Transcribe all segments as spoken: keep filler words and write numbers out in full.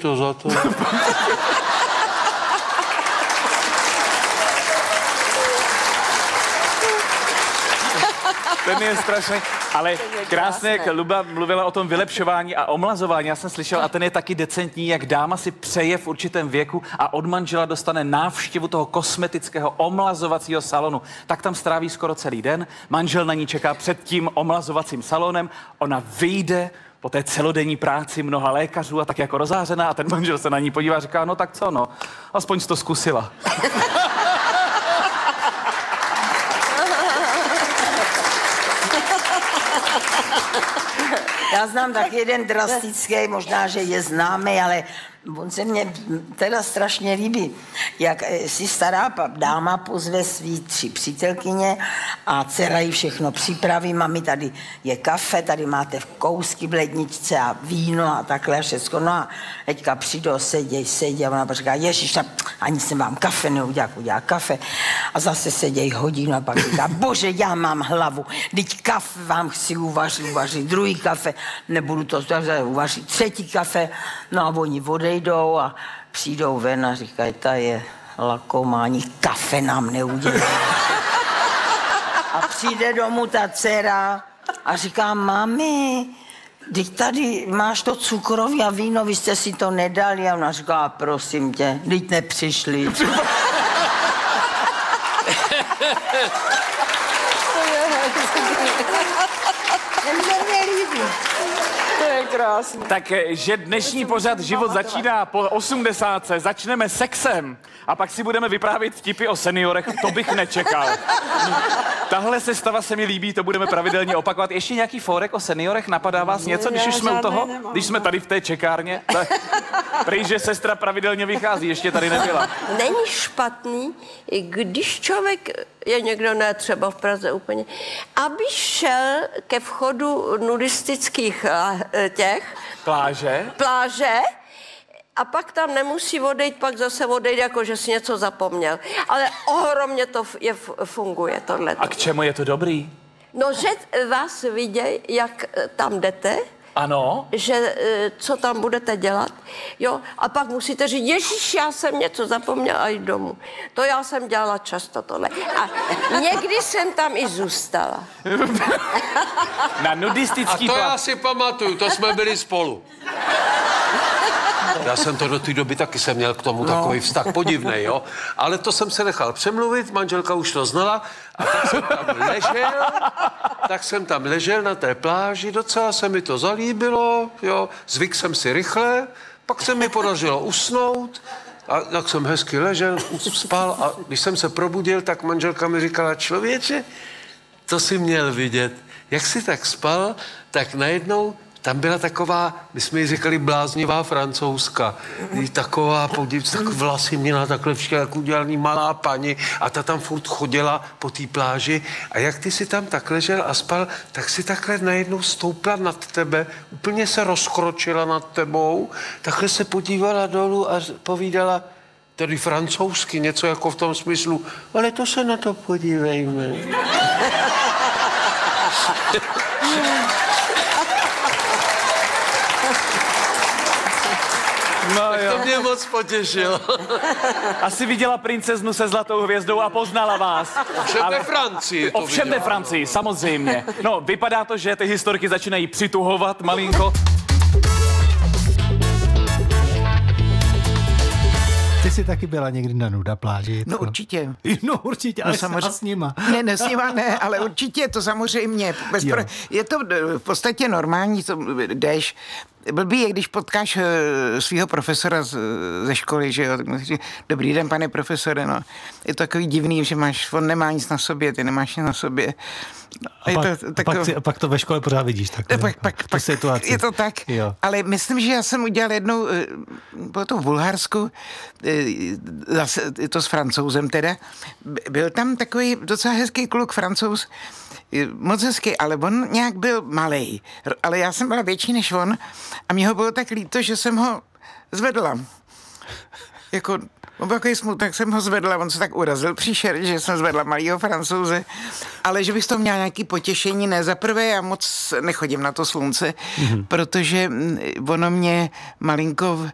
to za to. Ten je strašný, ale krásně, jak Luba mluvila o tom vylepšování a omlazování, já jsem slyšel, a ten je taky decentní, jak dáma si přeje v určitém věku a od manžela dostane návštěvu toho kosmetického omlazovacího salonu. Tak tam stráví skoro celý den, manžel na ní čeká před tím omlazovacím salonem, ona vyjde po té celodenní práci mnoha lékařů a tak jako rozářená a ten manžel se na ní podívá a říká, no tak co, no, aspoň jsi to zkusila. Já znám tak jeden drastický, možná, že je známý, ale on se mně teda strašně líbí, jak si stará dáma pozve svý tři přítelkyně a dcera jí všechno připraví. Mami, tady je kafe, tady máte kousky v ledničce a víno a takhle a všecko. No a teďka přijdou, seděj, seděj a ona říká, ježiš, ani jsem vám kafe neudělal, udělá kafe. A zase seděj hodinu a pak říká, bože, já mám hlavu, teď kafe vám chci uvařit, uvařit druhý kafe, nebudu to uvařit třetí kafe. No a oni odejdou a přijdou ven a říkají, ta je lakomá, ani kafe nám neudělá. A přijde domů ta dcera a říká, mami, teď tady máš to cukroví a víno, vy jste si to nedali. A ona říká, prosím tě, teď nepřišli. To je krásný. Takže dnešní pořad Život začíná po osmdesátce, začneme sexem a pak si budeme vyprávět vtipy o seniorech, to bych nečekal. Tahle sestava se mi líbí, to budeme pravidelně opakovat. Ještě nějaký fórek o seniorech, napadá vás něco, když už jsme u toho? Když jsme tady v té čekárně? Prej, že sestra pravidelně vychází, ještě tady nebyla. Není špatný, když člověk je někdo, ne třeba v Praze úplně, aby šel ke vchodu nudistických těch Pláže? Pláže a pak tam nemusí odejít, pak zase odejít, jako že si něco zapomněl. Ale ohromně to je, funguje tohle. A k čemu je to dobrý? No, že vás vidějí, jak tam jdete. Ano. Že co tam budete dělat, jo, a pak musíte říct, ježiš, já jsem něco zapomněla a jít domů. To já jsem dělala často tohle. A někdy jsem tam i zůstala. Na nudistický A to plá... já si pamatuju, to jsme byli spolu. Já jsem to do té doby taky jsem měl k tomu no. takový vztah podivnej, jo. Ale to jsem se nechal přemluvit, manželka už to znala a tak jsem tam ležel, tak jsem tam ležel na té pláži, docela se mi to zalíbilo, jo. Zvyk jsem si rychle, pak se mi podařilo usnout a tak jsem hezky ležel, spal a když jsem se probudil, tak manželka mi říkala, člověče, to si měl vidět, jak jsi tak spal, tak najednou tam byla taková, my jsme jí říkali bláznivá Francouzka. Taková, podívejte, tak vlasy měla takhle všechny, jak udělaný malá paní a ta tam furt chodila po té pláži a jak ty si tam tak ležel a spal, tak si takhle najednou stoupla nad tebe, úplně se rozkročila nad tebou, takhle se podívala dolů a povídala, tedy francouzsky, něco jako v tom smyslu, ale to se na to podívejme. No tak jo. to mě moc potěšilo. Asi viděla princeznu se zlatou hvězdou a poznala vás. Ovšem ale... ve Francii to Ovšem viděla. ve Francii, samozřejmě. No, vypadá to, že ty historky začínají přituhovat malinko. Ty jsi taky byla někdy na nuda pláži? No určitě. No určitě, ale no, samozřejmě. s nima. Ne, ne s nima ne, ale určitě to samozřejmě. Bezpro... Je to v podstatě normální, to jdeš. Blbý je, když potkáš svého profesora z, ze školy, že jo, tak musíš říct, dobrý den, pane profesore, no. Je to takový divný, že máš, on nemá nic na sobě, ty nemáš nic na sobě. A, a, pak, to, tak a, pak, si, a pak to ve škole pořád vidíš, tak pak, pak, pak situaci. Je to tak, jo. Ale myslím, že já jsem udělal jednou, bylo to v Bulharsku, zase je to s Francouzem teda, byl tam takový docela hezký kluk Francouz, moc hezký, ale on nějak byl malej, ale já jsem byla větší než on a mě ho bylo tak líto, že jsem ho zvedla. Jako, On byl takový smutek, jsem ho zvedla, on se tak urazil příšer, že jsem zvedla malýho Francouze, ale že bys to měla nějaký potěšení, ne, za prvé já moc nechodím na to slunce, mm-hmm. protože ono mě malinko,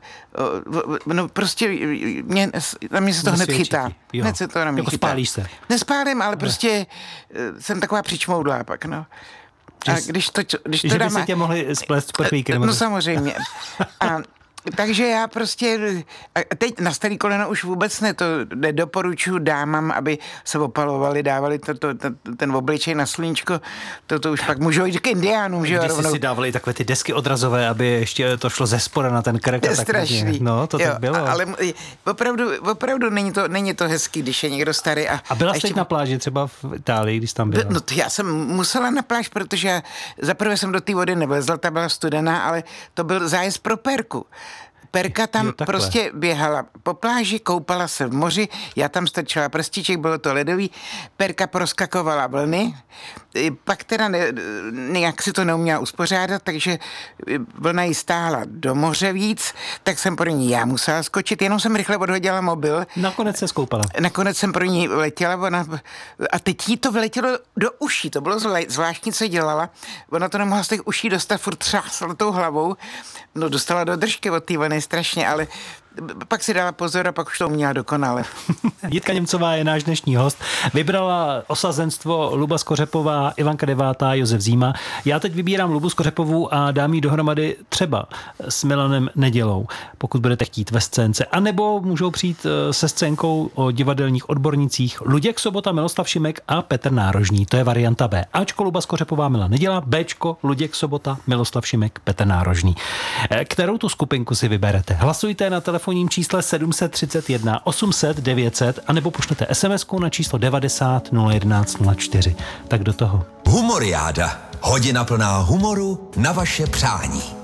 no prostě mě, na mě se to hned chytá. Hned se to na mě jako chytá. Spálíš se? Nespálím, ale ne. prostě jsem taková přičmoudlá pak, no. A když to, když to že by dáme, se tě mohli splést prchlíky. No samozřejmě. A takže já prostě, a teď na starý koleno už vůbec ne, to nedoporučuji dámám, aby se opalovali, dávali to, to, to, ten obličej na sluníčko, to, to už pak můžou jít k indiánům, že jo, Když rovnou. si dávali takové ty desky odrazové, aby ještě to šlo ze spora na ten krk. To je strašný. No, to jo, tak bylo. Ale opravdu, opravdu není to, není to hezký, když je někdo starý. A, a byla jsi ještě... na pláži třeba v Itálii, když tam byla? No to já jsem musela na pláž, protože zaprvé jsem do té vody nevlezla, ta byla studená, ale to byl zájezd pro perku. Perka tam jo, prostě běhala po pláži, koupala se v moři, já tam strčila prstíček, bylo to ledový, Perka proskakovala vlny, pak teda ne, nějak si to neuměla uspořádat, takže vlna jí stáhla do moře víc, tak jsem pro ní já musela skočit, jenom jsem rychle odhodila mobil. Nakonec se skoupala. Nakonec jsem pro ní letěla, ona, a teď jí to vletělo do uší, to bylo zvláštní, co dělala, ona to nemohla z těch uší dostat, furt třásla tou hlavou, no dostala do držky od té vlny strašně, ale pak si dala pozor a pak už to uměla dokonale. Jitka Němcová je náš dnešní host. Vybrala osazenstvo Luba Skořepová, Ivanka Devátá, Josef Zíma. Já teď vybírám Lubu Skořepovou a dám jí dohromady třeba s Milanem Nedělou, pokud budete chtít ve scénce. A nebo můžou přijít se scénkou o divadelních odbornicích Luděk Sobota, Miloslav Šimek a Petr Nárožný. To je varianta B. Ačko Luba Skořepová, Milan Neděla, Bčko Luděk Sobota, Miloslav Šimek, Petr Nárožný. Kterou tu skupinku si vyberete? Hlasujte na telefonním čísle sedm set třicet jedna osm set devět set a nebo pošlete SMSku na číslo devadesát nula jedenáct nula čtyři. Tak do toho. Humoriáda. Hodina plná humoru na vaše přání.